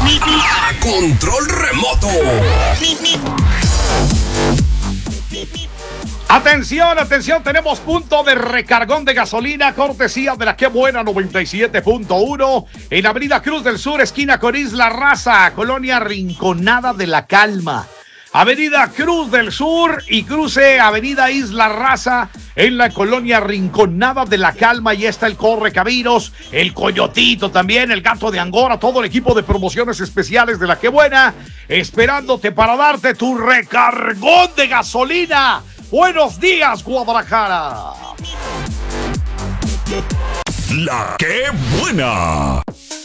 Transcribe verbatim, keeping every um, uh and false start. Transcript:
A control remoto. Atención, atención, tenemos punto de recargón de gasolina, cortesía de la Que Buena noventa y siete punto uno, en Avenida Cruz del Sur, esquina con Isla Raza, Colonia Rinconada de la Calma. Avenida Cruz del Sur y cruce Avenida Isla Raza en la Colonia Rinconada de la Calma. Y está el Correcaminos, el Coyotito también, el Gato de Angora, todo el equipo de promociones especiales de la Que Buena, esperándote para darte tu recargón de gasolina. Buenos días, Guadalajara. La Que Buena.